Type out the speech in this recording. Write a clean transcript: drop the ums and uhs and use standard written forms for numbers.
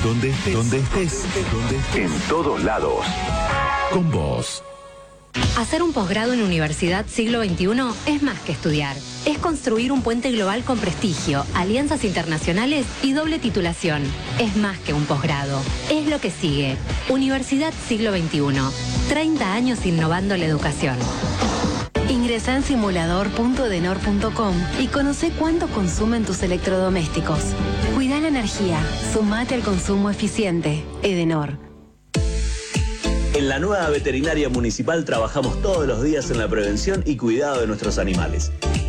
Donde estés. En todos lados. Con vos. Hacer un posgrado en Universidad Siglo XXI es más que estudiar. Es construir un puente global con prestigio, alianzas internacionales y doble titulación. Es más que un posgrado. Es lo que sigue. Universidad Siglo XXI. 30 años innovando la educación. Ingresá en simulador.edenor.com y conoce cuánto consumen tus electrodomésticos. Cuida la energía. Sumate al consumo eficiente. Edenor. En la nueva veterinaria municipal trabajamos todos los días en la prevención y cuidado de nuestros animales.